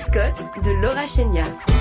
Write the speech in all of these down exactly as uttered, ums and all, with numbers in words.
Scott de Laura Chenia.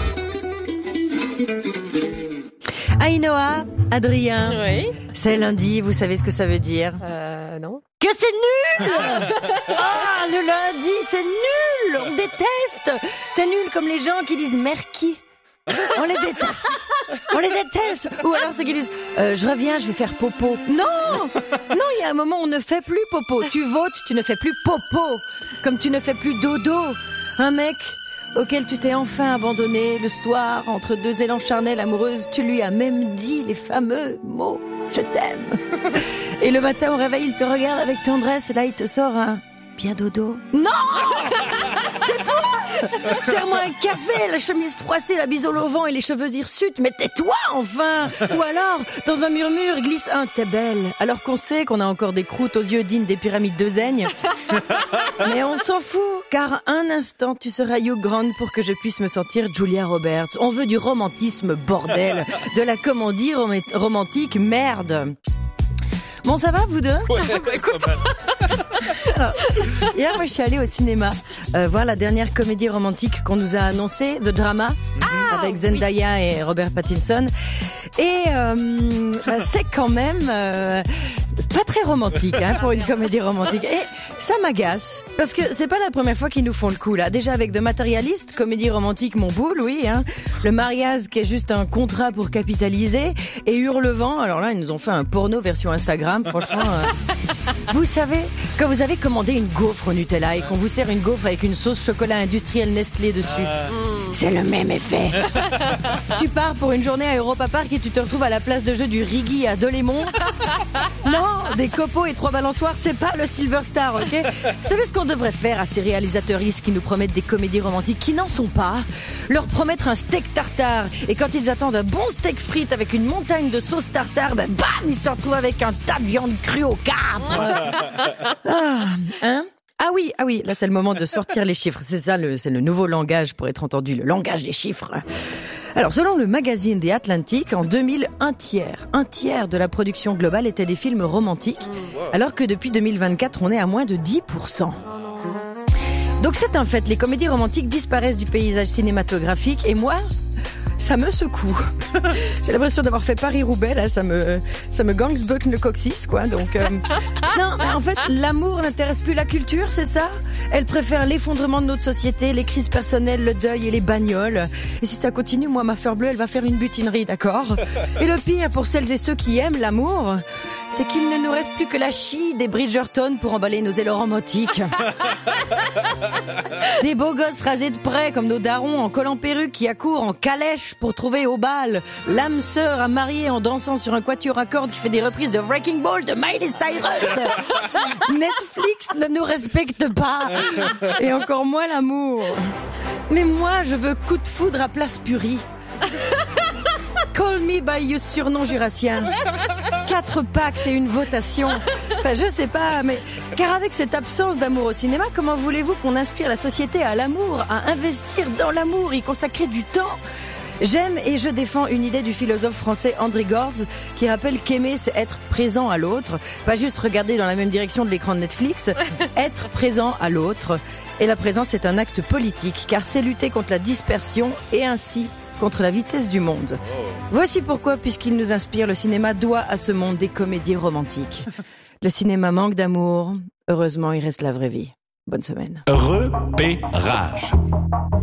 Aïnoa, Adrien, Oui. c'est lundi, vous savez ce que ça veut dire? Euh, non. Que c'est nul. Ah, le lundi, c'est nul. On déteste. C'est nul comme les gens qui disent merci. On les déteste. On les déteste. Ou alors ceux qui disent euh, je reviens, je vais faire popo. Non, non, il y a un moment où on ne fait plus popo. Tu votes, tu ne fais plus popo. Comme tu ne fais plus dodo. Un mec auquel tu t'es enfin abandonné le soir entre deux élans charnels amoureuses, tu lui as même dit les fameux mots « je t'aime ». Et le matin au réveil, il te regarde avec tendresse et là il te sort un « bien dodo ». Non. Tais-toi. Serre-moi un café, la chemise froissée, la bise au vent et les cheveux hirsutes, mais tais-toi enfin. Ou alors, dans un murmure, glisse un « t'es belle », alors qu'on sait qu'on a encore des croûtes aux yeux dignes des pyramides de Zègne. Mais on s'en fout, car un instant tu seras Hugh Grant pour que je puisse me sentir Julia Roberts. On veut du romantisme, bordel, de la comédie rom- romantique, merde. Bon, ça va, vous deux? Ouais, Écoute. Alors, hier, moi, je suis allée au cinéma euh, voir la dernière comédie romantique qu'on nous a annoncée, The Drama, Ah, avec Zendaya oui. et Robert Pattinson. Et euh, bah, c'est quand même euh, pas très romantique hein, pour une comédie romantique. Et ça m'agace, parce que c'est pas la première fois qu'ils nous font le coup, là. Déjà avec The Materialist, comédie romantique mon boule, oui. Hein. Le mariage qui est juste un contrat pour capitaliser. Et Hurlevent, alors là, ils nous ont fait un porno version Instagram, franchement. Euh... Vous savez, quand vous avez commandé une gaufre au Nutella et qu'on vous sert une gaufre avec une sauce chocolat industriel Nestlé dessus, mmh. c'est le même effet. Tu pars pour une journée à Europa Park et tu te retrouves à la place de jeu du Rigi à Delémont. Non, des copeaux et trois balançoires, c'est pas le Silver Star, ok? Vous savez ce qu'on devrait faire à ces réalisateuristes qui nous promettent des comédies romantiques qui n'en sont pas? Leur promettre un steak tartare, et quand ils attendent un bon steak frites avec une montagne de sauce tartare, ben bam, ils se retrouvent avec un tas de viande crue au capre. Ah, hein? Ah oui, ah oui, là c'est le moment de sortir les chiffres. C'est ça, le, c'est le nouveau langage pour être entendu, le langage des chiffres. Alors, selon le magazine The Atlantic, en deux mille, un tiers, un tiers de la production globale était des films romantiques, alors que depuis deux mille vingt-quatre, on est à moins de dix pour cent. Donc c'est un fait, les comédies romantiques disparaissent du paysage cinématographique, et moi, ça me secoue. J'ai l'impression d'avoir fait Paris-Roubaix, là, ça me, ça me gangsbuck le coccyx, quoi, donc, euh... non, mais en fait, l'amour n'intéresse plus la culture, c'est ça? Elle préfère l'effondrement de notre société, les crises personnelles, le deuil et les bagnoles. Et si ça continue, moi, ma fleur bleue, elle va faire une butinerie, d'accord? Et le pire, pour celles et ceux qui aiment l'amour, c'est qu'il ne nous reste plus que la chie des Bridgerton pour emballer nos élans romantiques. Des beaux gosses rasés de près, comme nos darons, en collant perruque qui accourent en calèche pour trouver au bal l'âme sœur à marier en dansant sur un quatuor à cordes qui fait des reprises de Wrecking Ball de Miley Cyrus. Netflix ne nous respecte pas. Et encore moins l'amour. Mais moi, je veux coup de foudre à Place Purie. Call me by your surnom jurassien. Quatre packs et une votation. Enfin, je sais pas, mais car avec cette absence d'amour au cinéma, comment voulez-vous qu'on inspire la société à l'amour, à investir dans l'amour, y consacrer du temps? J'aime et je défends une idée du philosophe français André Gorz qui rappelle qu'aimer, c'est être présent à l'autre, pas juste regarder dans la même direction de l'écran de Netflix, être présent à l'autre. Et la présence est un acte politique, car c'est lutter contre la dispersion et ainsi contre la vitesse du monde. Voici pourquoi, puisqu'il nous inspire, le cinéma doit à ce monde des comédies romantiques. Le cinéma manque d'amour, heureusement il reste la vraie vie. Bonne semaine. Repérage.